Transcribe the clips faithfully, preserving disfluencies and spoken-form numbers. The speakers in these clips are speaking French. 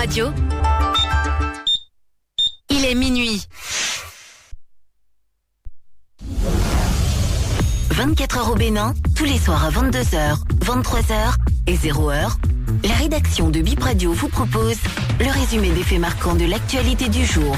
Radio. Il est minuit. vingt-quatre heures au Bénin, tous les soirs à vingt-deux heures, vingt-trois heures et zéro heure. La rédaction de Bip Radio vous propose le résumé des faits marquants de l'actualité du jour.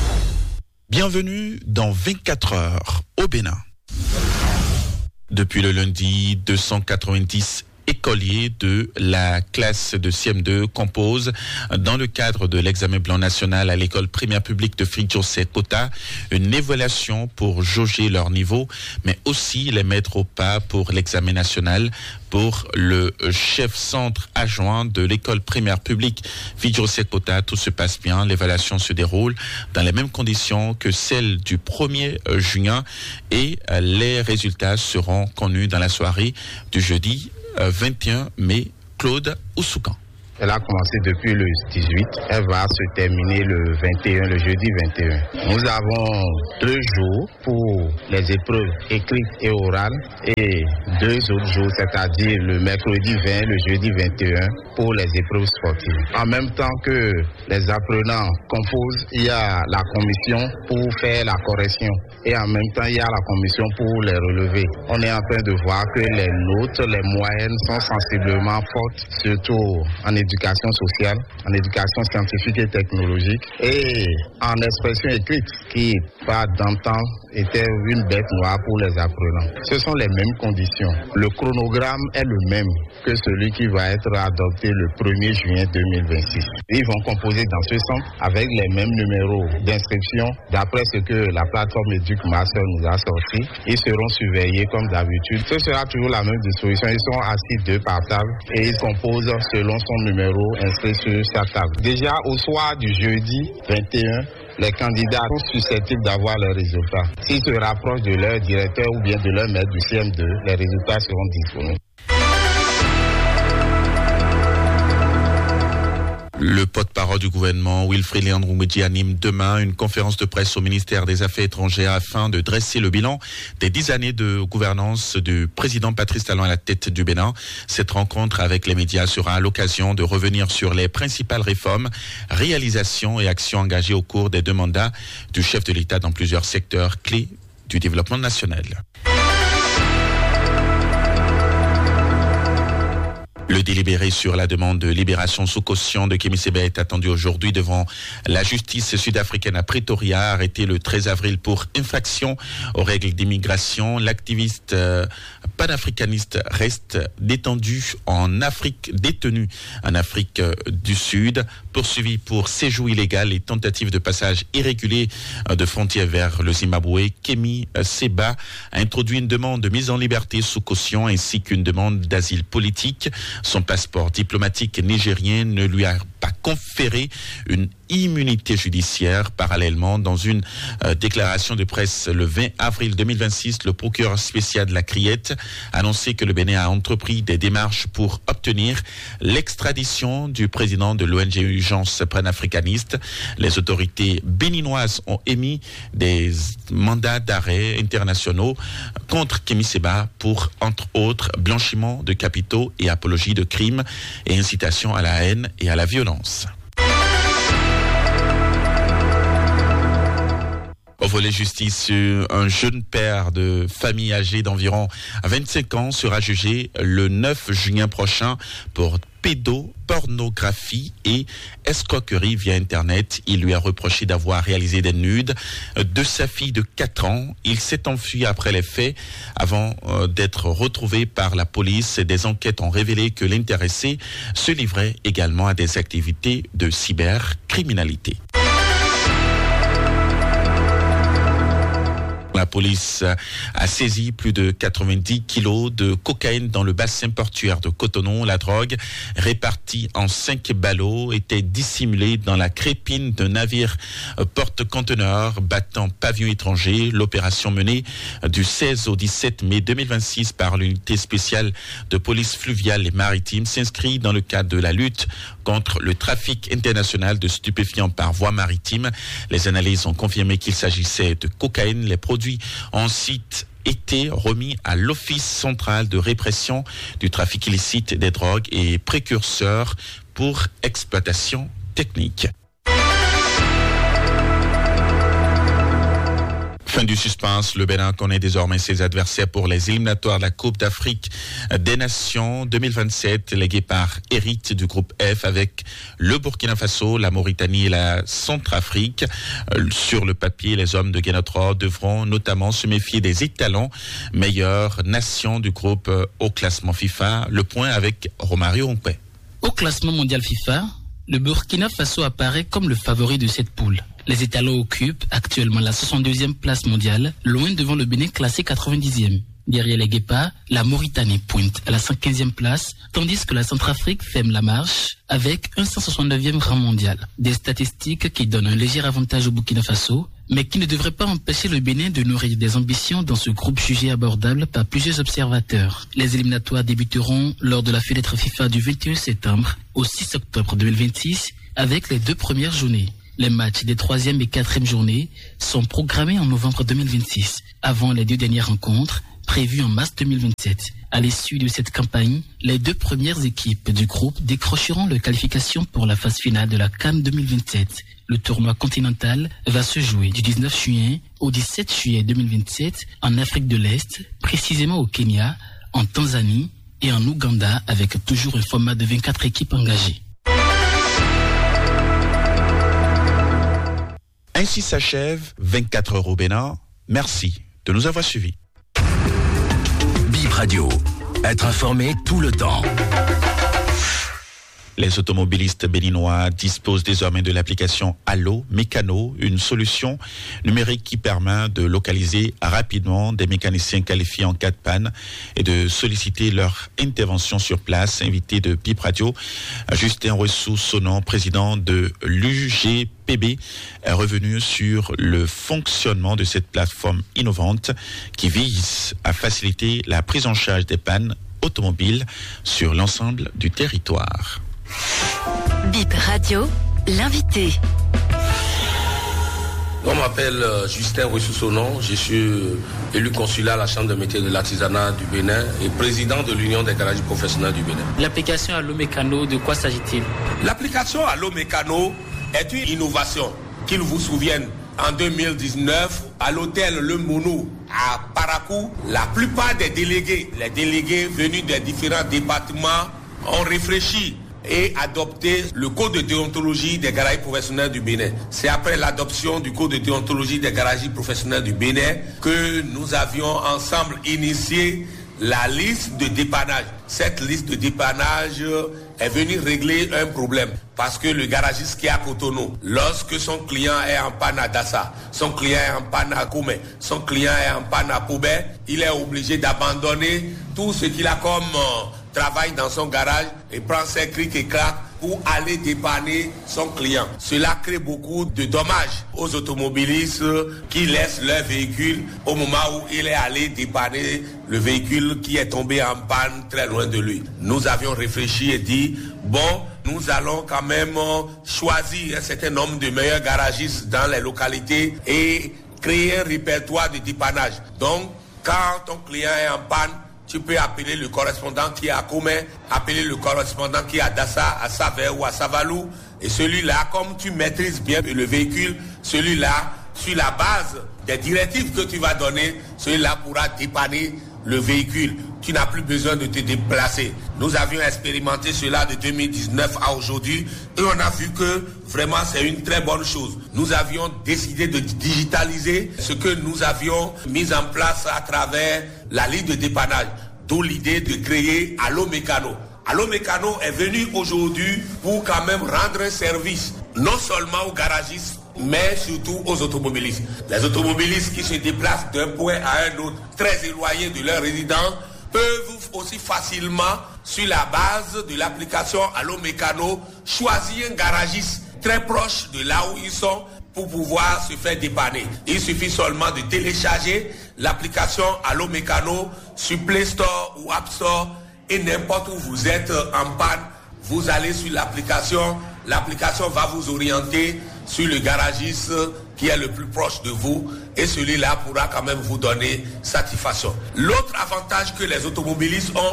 Bienvenue dans vingt-quatre heures au Bénin. Depuis le lundi, deux cent quatre-vingt-dix écoliers de la classe de C M deux composent, dans le cadre de l'examen blanc national à l'école primaire publique de Fridjoh-Sekota, une évaluation pour jauger leur niveau, mais aussi les mettre au pas pour l'examen national. Pour le chef centre adjoint de l'école primaire publique Fridjoh-Sekota, tout se passe bien. L'évaluation se déroule dans les mêmes conditions que celle du premier juin et les résultats seront connus dans la soirée du jeudi vingt et un mai. Claude Oussoukan. Elle a commencé depuis le dix-huit. Elle va se terminer le vingt et un, le jeudi vingt et un. Nous avons deux jours pour les épreuves écrites et orales et deux autres jours, c'est-à-dire le mercredi vingt, le jeudi vingt et un, pour les épreuves sportives. En même temps que les apprenants composent, il y a la commission pour faire la correction et en même temps, il y a la commission pour les relever. On est en train de voir que les notes, les moyennes sont sensiblement fortes, surtout en éducation sociale, en éducation scientifique et technologique et en expression écrite qui, pas d'antan, était une bête noire pour les apprenants. Ce sont les mêmes conditions. Le chronogramme est le même que celui qui va être adopté le premier juin deux mille vingt-six. Ils vont composer dans ce centre avec les mêmes numéros d'inscription d'après ce que la plateforme EducMaster nous a sorti. Ils seront surveillés comme d'habitude. Ce sera toujours la même disposition. Ils sont assis deux par table et ils composent selon son numéro inscrit sur sa table. Déjà au soir du jeudi vingt et un, les candidats sont susceptibles d'avoir leurs résultats. S'ils se rapprochent de leur directeur ou bien de leur maître du C M deux, les résultats seront disponibles. Le porte-parole du gouvernement, Wilfried Léandre-Oumedji, anime demain une conférence de presse au ministère des Affaires étrangères afin de dresser le bilan des dix années de gouvernance du président Patrice Talon à la tête du Bénin. Cette rencontre avec les médias sera l'occasion de revenir sur les principales réformes, réalisations et actions engagées au cours des deux mandats du chef de l'État dans plusieurs secteurs clés du développement national. Le délibéré sur la demande de libération sous caution de Kémy Séba est attendu aujourd'hui devant la justice sud-africaine à Pretoria, arrêté le treize avril pour infraction aux règles d'immigration. L'activiste euh, panafricaniste reste détendu en Afrique, détenu en Afrique euh, du Sud, poursuivi pour séjour illégal et tentative de passage irrégulier euh, de frontière vers le Zimbabwe. Kémy Séba a introduit une demande de mise en liberté sous caution ainsi qu'une demande d'asile politique. Son passeport diplomatique nigérien ne lui a pas conféré une immunité judiciaire. Parallèlement, dans une euh, déclaration de presse le vingt avril deux mille vingt-six, le procureur spécial de la Criette a annoncé que le Bénin a entrepris des démarches pour obtenir l'extradition du président de l'O N G Urgence panafricaniste. Les autorités béninoises ont émis des mandats d'arrêt internationaux contre Kémy Séba pour, entre autres, blanchiment de capitaux et apologie de crimes et incitation à la haine et à la violence. Au volet justice, un jeune père de famille âgé d'environ vingt-cinq ans sera jugé le neuf juin prochain pour pédopornographie et escroquerie via Internet. Il lui a reproché d'avoir réalisé des nudes de sa fille de quatre ans. Il s'est enfui après les faits avant euh, d'être retrouvé par la police. Des enquêtes ont révélé que l'intéressé se livrait également à des activités de cybercriminalité. La police a saisi plus de quatre-vingt-dix kilos de cocaïne dans le bassin portuaire de Cotonou. La drogue, répartie en cinq ballots, était dissimulée dans la crépine d'un navire porte-conteneurs battant pavillon étranger. L'opération menée du seize au dix-sept mai deux mille vingt-six par l'unité spéciale de police fluviale et maritime s'inscrit dans le cadre de la lutte contre le trafic international de stupéfiants par voie maritime. Les analyses ont confirmé qu'il s'agissait de cocaïne. Les produits ensuite été remis à l'Office central de répression du trafic illicite des drogues et précurseurs pour exploitation technique. Fin du suspense, le Bénin connaît désormais ses adversaires pour les éliminatoires de la Coupe d'Afrique des Nations deux mille vingt-sept. Les Guépards héritent du groupe F avec le Burkina Faso, la Mauritanie et la Centrafrique. Sur le papier, les hommes de Guénotra devront notamment se méfier des étalons, meilleures nations du groupe au classement FIFA. Le point avec Romario Ompé. Au classement mondial FIFA, le Burkina Faso apparaît comme le favori de cette poule. Les étalons occupent actuellement la soixante-deuxième place mondiale, loin devant le Bénin classé quatre-vingt-dixième. Derrière les Guépards, la Mauritanie pointe à la cent quinzième place, tandis que la Centrafrique ferme la marche avec un cent soixante-neuvième rang mondial. Des statistiques qui donnent un léger avantage au Burkina Faso, mais qui ne devraient pas empêcher le Bénin de nourrir des ambitions dans ce groupe jugé abordable par plusieurs observateurs. Les éliminatoires débuteront lors de la fenêtre FIFA du vingt et un septembre au six octobre deux mille vingt-six avec les deux premières journées. Les matchs des troisième et quatrième journées sont programmés en novembre deux mille vingt-six, avant les deux dernières rencontres prévues en mars deux mille vingt-sept. À l'issue de cette campagne, les deux premières équipes du groupe décrocheront leur qualification pour la phase finale de la CAN deux mille vingt-sept. Le tournoi continental va se jouer du dix-neuf juillet au dix-sept juillet deux mille vingt-sept en Afrique de l'Est, précisément au Kenya, en Tanzanie et en Ouganda, avec toujours un format de vingt-quatre équipes engagées. Ainsi s'achève vingt-quatre heures au Bénin. Merci de nous avoir suivis. Bip Radio. Être informé tout le temps. Les automobilistes béninois disposent désormais de l'application Allo Mécano, une solution numérique qui permet de localiser rapidement des mécaniciens qualifiés en cas de panne et de solliciter leur intervention sur place. Invité de Bip Radio, Justin Ressou-Sonon, président de l'U G P B, est revenu sur le fonctionnement de cette plateforme innovante qui vise à faciliter la prise en charge des pannes automobiles sur l'ensemble du territoire. Bip Radio, l'invité. On m'appelle euh, Justin Ressou-Sonon, je suis euh, élu consulat à la Chambre de métiers de l'artisanat du Bénin et président de l'Union des garages professionnels du Bénin. L'application Allo Mécano, de quoi s'agit-il? L'application Allo Mécano est une innovation. Qu'il vous souvienne, en deux mille dix-neuf, à l'hôtel Le Mounou, à Parakou, la plupart des délégués, les délégués venus des différents départements ont réfléchi et adopté le code de déontologie des garages professionnels du Bénin. C'est après l'adoption du code de déontologie des garages professionnels du Bénin que nous avions ensemble initié la liste de dépannage. Cette liste de dépannage est venue régler un problème parce que le garagiste qui est à Cotonou, lorsque son client est en panne à Dassa, son client est en panne à Koumé, son client est en panne à Poubet, il est obligé d'abandonner tout ce qu'il a comme euh, travail dans son garage et prend ses crics et claques pour aller dépanner son client. Cela crée beaucoup de dommages aux automobilistes qui laissent leur véhicule au moment où il est allé dépanner le véhicule qui est tombé en panne très loin de lui. Nous avions réfléchi et dit, bon, nous allons quand même choisir un certain nombre de meilleurs garagistes dans les localités et créer un répertoire de dépannage. Donc, quand ton client est en panne, tu peux appeler le correspondant qui est à Koumé, appeler le correspondant qui est à Dassa, à Savé ou à Savalou. Et celui-là, comme tu maîtrises bien le véhicule, celui-là, sur la base des directives que tu vas donner, celui-là pourra dépanner le véhicule. Tu n'as plus besoin de te déplacer. Nous avions expérimenté cela de deux mille dix-neuf à aujourd'hui et on a vu que vraiment c'est une très bonne chose. Nous avions décidé de digitaliser ce que nous avions mis en place à travers la ligne de dépannage. D'où l'idée de créer Allo Mécano. Allo Mécano est venu aujourd'hui pour quand même rendre un service, non seulement aux garagistes, mais surtout aux automobilistes. Les automobilistes qui se déplacent d'un point à un autre, très éloignés de leur résidence, peuvent aussi facilement, sur la base de l'application Allo Mécano, choisir un garagiste très proche de là où ils sont pour pouvoir se faire dépanner. Il suffit seulement de télécharger l'application Allo Mécano sur Play Store ou App Store et n'importe où vous êtes en panne, vous allez sur l'application, l'application va vous orienter sur le garagiste qui est le plus proche de vous et celui-là pourra quand même vous donner satisfaction. L'autre avantage que les automobilistes ont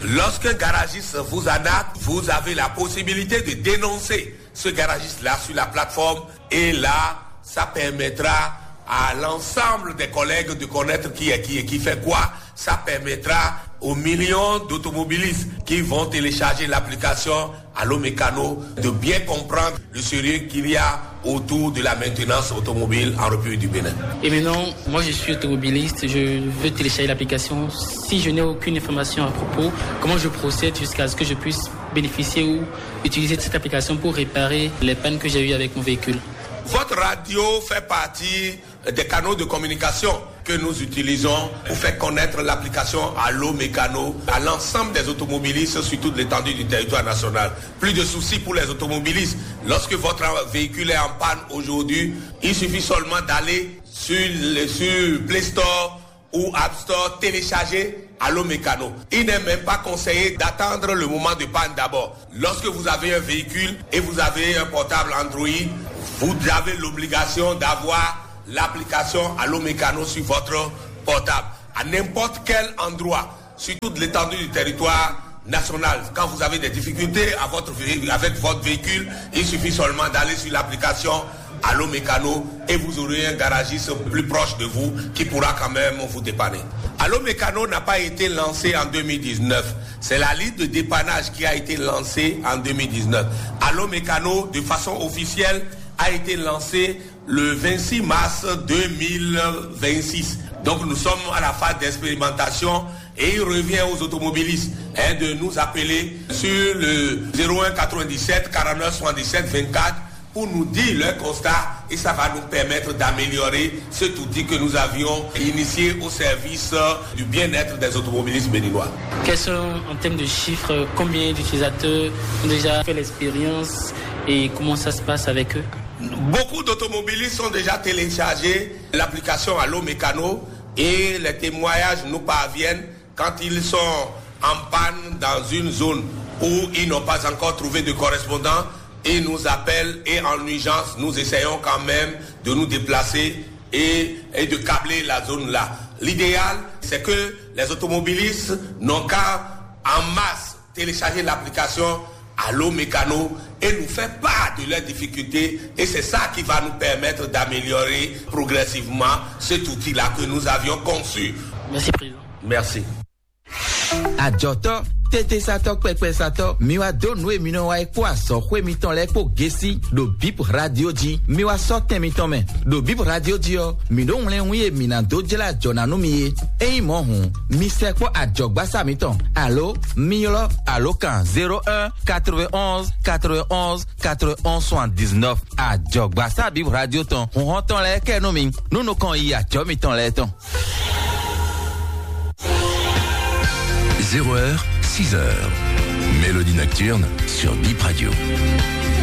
Lorsqu'un garagiste vous arnaque, vous avez la possibilité de dénoncer ce garagiste-là sur la plateforme et là, ça permettra à l'ensemble des collègues de connaître qui est qui et qui fait quoi. Ça permettra aux millions d'automobilistes qui vont télécharger l'application Allo Mécano de bien comprendre le sérieux qu'il y a autour de la maintenance automobile en République du Bénin. Et maintenant, moi je suis automobiliste, je veux télécharger l'application. Si je n'ai aucune information à propos, comment je procède jusqu'à ce que je puisse bénéficier ou utiliser cette application pour réparer les pannes que j'ai eues avec mon véhicule? Votre radio fait partie des canaux de communication que nous utilisons pour faire connaître l'application Allo Mécano à l'ensemble des automobilistes sur toute l'étendue du territoire national. Plus de soucis pour les automobilistes. Lorsque votre véhicule est en panne aujourd'hui, il suffit seulement d'aller sur, le, sur Play Store ou App Store, télécharger Allo Mécano. Il n'est même pas conseillé d'attendre le moment de panne d'abord. Lorsque vous avez un véhicule et vous avez un portable Android, vous avez l'obligation d'avoir l'application Allo Mécano sur votre portable. À n'importe quel endroit, sur toute l'étendue du territoire national. Quand vous avez des difficultés à votre, avec votre véhicule, il suffit seulement d'aller sur l'application Allo Mécano et vous aurez un garagiste plus proche de vous qui pourra quand même vous dépanner. Allo Mécano n'a pas été lancé en deux mille dix-neuf. C'est la liste de dépannage qui a été lancée en deux mille dix-neuf. Allo Mécano, de façon officielle, a été lancé le vingt-six mars deux mille vingt-six. Donc nous sommes à la phase d'expérimentation et il revient aux automobilistes hein, de nous appeler sur le zéro un quatre-vingt-dix-sept quarante-neuf soixante-dix-sept vingt-quatre pour nous dire leur constat et ça va nous permettre d'améliorer cet outil que nous avions initié au service du bien-être des automobilistes béninois. Quels sont, en termes de chiffres, combien d'utilisateurs ont déjà fait l'expérience et comment ça se passe avec eux? Beaucoup d'automobilistes ont déjà téléchargé l'application Allo Mécano et les témoignages nous parviennent quand ils sont en panne dans une zone où ils n'ont pas encore trouvé de correspondant. Ils nous appellent et en urgence, nous essayons quand même de nous déplacer et, et de câbler la zone là. L'idéal, c'est que les automobilistes n'ont qu'à en masse télécharger l'application Allo Mécano et nous faire part de leurs difficultés et c'est ça qui va nous permettre d'améliorer progressivement cet outil-là que nous avions conçu. Merci Président. Merci. Adjoto tete sato pepe sato miwa donwe mino wa kwa so kwe miton le po gesi do bip radio di miwa so temiton men do bip radio di o mi don le wi mi na do jela jona no mi e mo hun mi se ko adjogba sa miton allo mi lo allo kan zéro un quatre-vingt-onze quatre-vingt-onze quatre-vingt-onze soixante-dix-neuf adjogba sa bip radio ton on ton le ke no mi no no kan yi adjo miton le ton zéro heure, six heures. Mélodie nocturne sur Bip Radio.